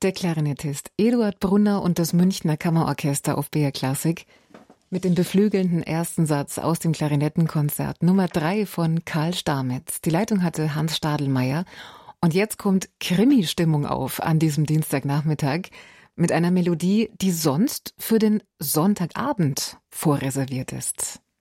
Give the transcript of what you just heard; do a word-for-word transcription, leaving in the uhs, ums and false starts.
Der Klarinettist Eduard Brunner und das Münchner Kammerorchester auf B R Klassik mit dem beflügelnden ersten Satz aus dem Klarinettenkonzert Nummer drei von Karl Stamitz. Die Leitung hatte Hans Stadelmeier. Und jetzt kommt Krimi-Stimmung auf an diesem Dienstagnachmittag mit einer Melodie, die sonst für den Sonntagabend vorreserviert ist.